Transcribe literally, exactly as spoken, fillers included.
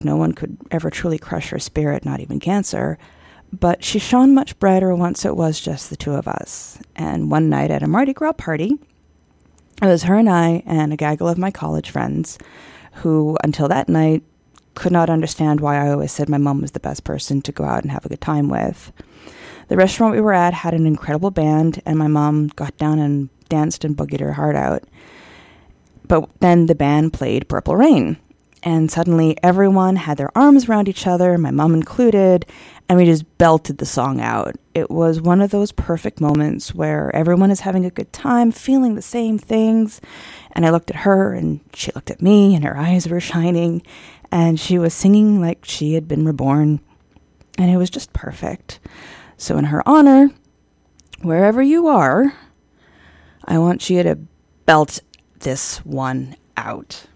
no one could ever truly crush her spirit, not even cancer. But she shone much brighter once it was just the two of us. And one night at a Mardi Gras party, it was her and I and a gaggle of my college friends who, until that night, could not understand why I always said my mom was the best person to go out and have a good time with. The restaurant we were at had an incredible band, and my mom got down and danced and boogied her heart out. But then the band played Purple Rain, and suddenly everyone had their arms around each other, my mom included, and we just belted the song out. It was one of those perfect moments where everyone is having a good time, feeling the same things. And I looked at her, and she looked at me, and her eyes were shining, and she was singing like she had been reborn, and it was just perfect. So in her honor, wherever you are, I want you to belt this one out.